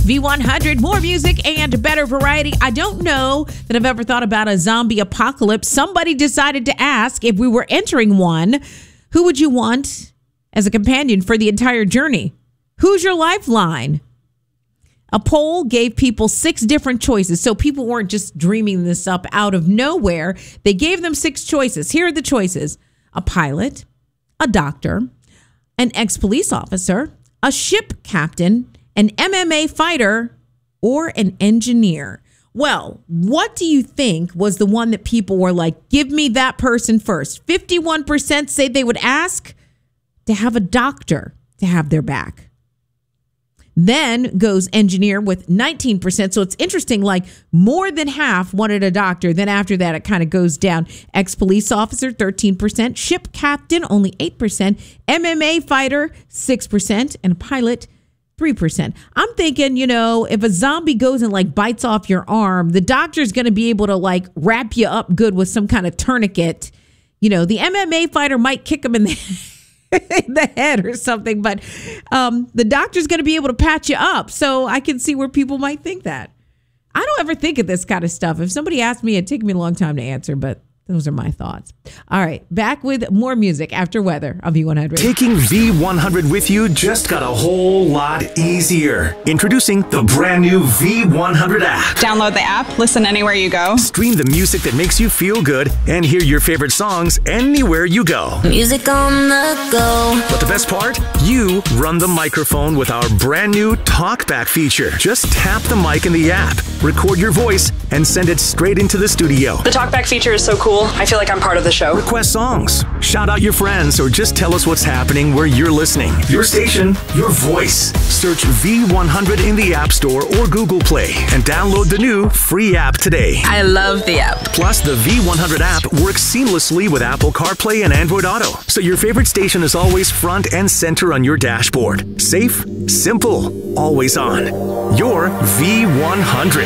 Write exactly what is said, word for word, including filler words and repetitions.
V one hundred, more music and better variety. I don't know that I've ever thought about a zombie apocalypse. Somebody decided to ask if we were entering one, who would you want as a companion for the entire journey? Who's your lifeline? A poll gave people six different choices. So people weren't just dreaming this up out of nowhere. They gave them six choices. Here are the choices: a pilot, a doctor, an ex-police officer, a ship captain, an M M A fighter, or an engineer. Well, what do you think was the one that people were like, give me that person first? fifty-one percent say they would ask to have a doctor to have their back. Then goes engineer with nineteen percent. So it's interesting, like more than half wanted a doctor. Then after that, it kind of goes down. Ex-police officer, thirteen percent. Ship captain, only eight percent. M M A fighter, six percent. And a pilot, three percent. I'm thinking, you know, if a zombie goes and like bites off your arm, the doctor's going to be able to like wrap you up good with some kind of tourniquet. You know, the M M A fighter might kick him in the in the head or something, but um, the doctor's going to be able to patch you up. So I can see where people might think that. I don't ever think of this kind of stuff. If somebody asked me, it'd take me a long time to answer, but those are my thoughts. All right, back with more music after weather on V one hundred. Taking V one hundred with you just got a whole lot easier. Introducing the brand new V one hundred app. Download the app, listen anywhere you go. Stream the music that makes you feel good and hear your favorite songs anywhere you go. Music on the go. But the best part? You run the microphone with our brand new TalkBack feature. Just tap the mic in the app, record your voice, and send it straight into the studio. The TalkBack feature is so cool. I feel like I'm part of the show. Request songs, shout out your friends, or just tell us what's happening where you're listening. Your station, your voice. Search V one hundred in the App Store or Google Play and download the new free app today. I love the app. Plus, the V one hundred app works seamlessly with Apple CarPlay and Android Auto, so your favorite station is always front and center on your dashboard. Safe, simple, always on. Your V one hundred.